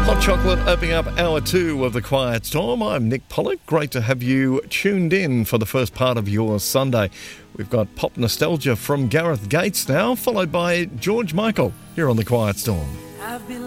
Hot Chocolate opening up hour 2 of The Quiet Storm. I'm Nick Pollock. Great to have you tuned in for the first part of your Sunday. We've got pop nostalgia from Gareth Gates now, followed by George Michael here on The Quiet Storm. I've been